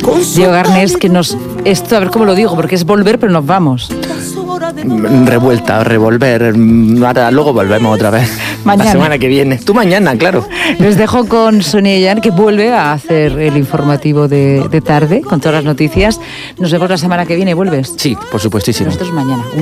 Diego Garnés, que esto, a ver cómo lo digo, porque es volver, pero nos vamos. Revuelta, revolver. Ahora, luego volvemos otra vez. Mañana. La semana que viene. Tú mañana, claro. Les dejo con Sonia Yan, que vuelve a hacer el informativo de tarde, con todas las noticias. Nos vemos la semana que viene. ¿Vuelves? Sí, por supuestísimo. Nosotros mañana.